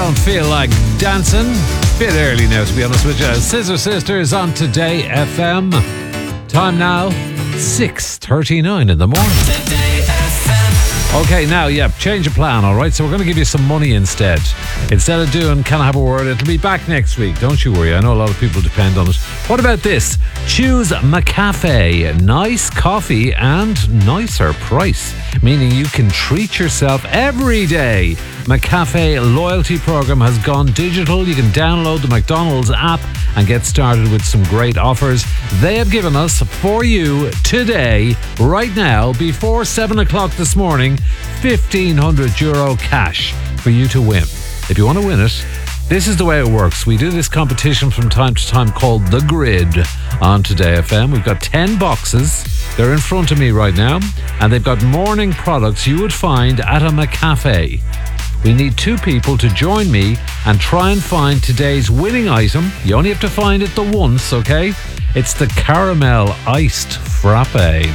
don't feel like dancing, bit early now to be honest with you. Scissor Sisters on Today FM. Time now, 6:39 in the morning. Today FM. Okay, now, change of plan, all right? So we're going to give you some money instead. Instead of doing Can I Have a Word, it'll be back next week. Don't you worry. I know a lot of people depend on it. What about this? Choose McCafe. Nice coffee and nicer price, meaning you can treat yourself every day. McCafe loyalty program has gone digital. You can download the McDonald's app and get started with some great offers they have given us for you today, right now, before 7 o'clock this morning. €1,500 cash for you to win. If you want to win it, this is the way it works. We do this competition from time to time called The Grid on Today FM. We've got 10 boxes. They're in front of me right now, and they've got morning products you would find at a McCafe. We need 2 people to join me and try and find today's winning item. You only have to find it the once, okay? It's the caramel iced frappe.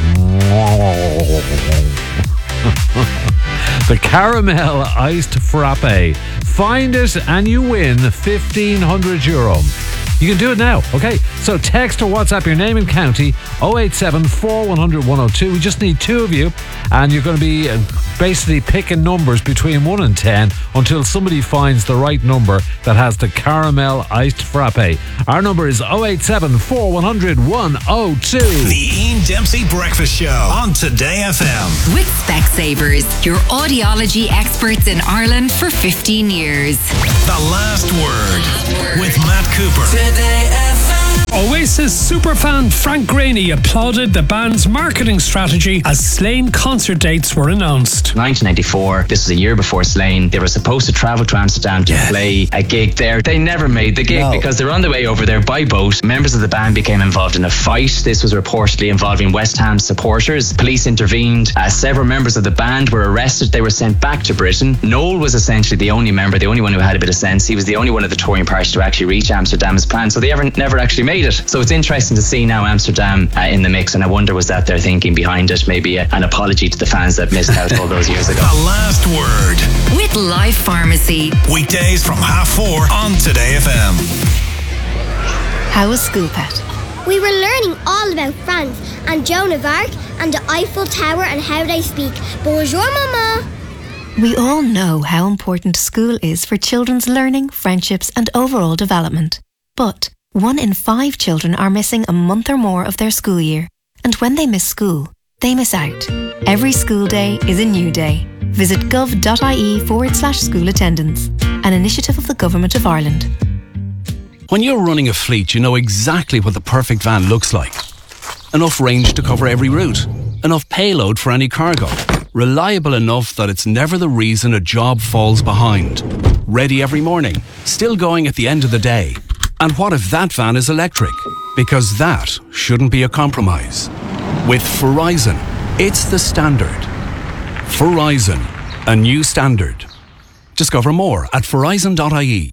The caramel iced frappe. Find it and you win €1,500. You can do it now, okay? So text or WhatsApp your name and county 087 4100 102. We just need 2 of you, and you're going to be basically picking numbers between 1 and 10 until somebody finds the right number that has the caramel iced frappe. Our number is 087 4100 102. The Ian Dempsey Breakfast Show on Today FM. With Specsavers, your audiology experts in Ireland for 15 years. The Last Word with Matt Cooper. Today FM. Oasis superfan Frank Graney applauded the band's marketing strategy as Slane concert dates were announced. 1994, this was a year before Slane. They were supposed to travel to Amsterdam to play a gig there. They never made the gig because they were on the way over there by boat. Members of the band became involved in a fight. This was reportedly involving West Ham supporters. Police intervened. Several members of the band were arrested. They were sent back to Britain. Noel was essentially the only member, the only one who had a bit of sense. He was the only one of the touring party to actually reach Amsterdam as planned. So they never actually made it. So it's interesting to see now Amsterdam in the mix, and I wonder was that their thinking behind it? Maybe an apology to the fans that missed out all those years ago. The Last Word With Life Pharmacy. weekdays from 4:30 on Today FM. How was school, Pet? We were learning all about France and Joan of Arc and the Eiffel Tower and how they speak. Bonjour, Mama. We all know how important school is for children's learning, friendships and overall development. But 1 in 5 children are missing a month or more of their school year. And when they miss school, they miss out. Every school day is a new day. Visit gov.ie/school attendance, an initiative of the Government of Ireland. When you're running a fleet, you know exactly what the perfect van looks like. Enough range to cover every route. Enough payload for any cargo. Reliable enough that it's never the reason a job falls behind. Ready every morning. Still going at the end of the day. And what if that van is electric? Because that shouldn't be a compromise. With Verizon, it's the standard. Verizon, a new standard. Discover more at verizon.ie.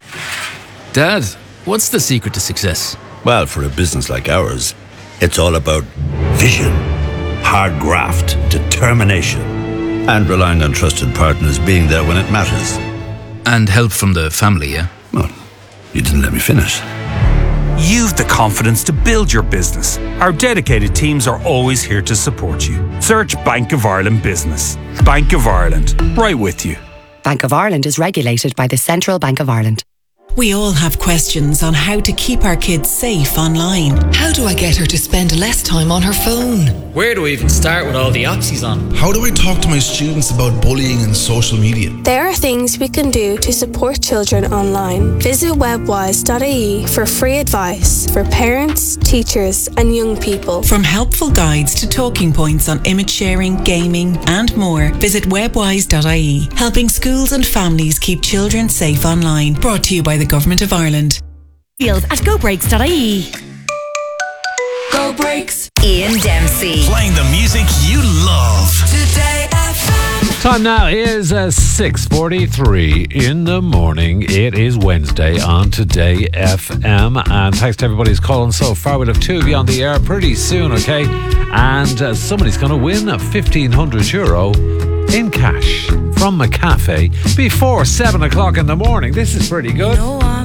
Dad, what's the secret to success? Well, for a business like ours, it's all about vision, hard graft, determination, and relying on trusted partners being there when it matters. And help from the family, yeah? Well, you didn't let me finish. You've the confidence to build your business. Our dedicated teams are always here to support you. Search Bank of Ireland Business. Bank of Ireland, right with you. Bank of Ireland is regulated by the Central Bank of Ireland. We all have questions on how to keep our kids safe online. How do I get her to spend less time on her phone? Where do we even start with all the apps he's on? How do I talk to my students about bullying and social media? There are things we can do to support children online. Visit webwise.ie for free advice for parents, teachers and young people. From helpful guides to talking points on image sharing, gaming and more, visit webwise.ie, helping schools and families keep children safe online. Brought to you by the Government of Ireland. Deals at gobreaks.ie. Go Breaks. Ian Dempsey. Playing the music you love. Today FM. Time now is 6:43 in the morning. It is Wednesday on Today FM. And thanks to everybody who's calling so far. We'll have 2 of you on the air pretty soon, okay? And somebody's going to win €1,500 in cash from McCafe before 7 o'clock in the morning. This is pretty good.